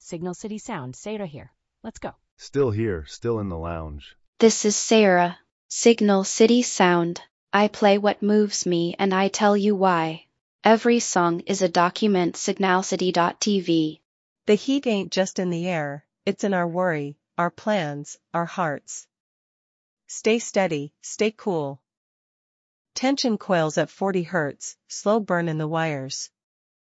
Signal City Sound, Sarah here. Let's go. Still here, still in the lounge. This is Sarah. Signal City Sound. I play what moves me and I tell you why. Every song is a document. Signalcity.tv. The heat ain't just in the air, it's in our worry, our plans, our hearts. Stay steady, stay cool. Tension coils at 40 Hz, slow burn in the wires.